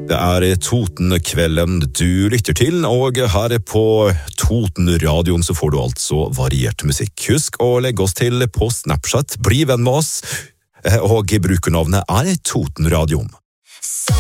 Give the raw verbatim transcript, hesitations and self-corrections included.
Det er Totenkvelden du lytter til, og her på Totenradioen så får du altså variert musikk. Husk å legge oss til på Snapchat, bli venn med oss, og brukernavnet er Totenradioen.